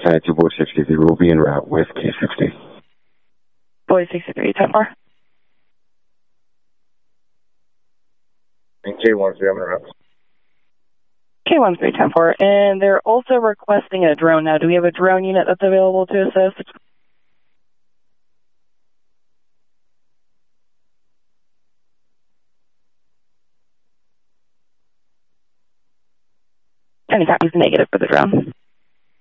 to Boy 63 will be en route with K60. Boy 63, 10-4. And K13, I'm en route. K13, 10-4. And they're also requesting a drone now. Do we have a drone unit that's available to assist? Any copies negative for the drone?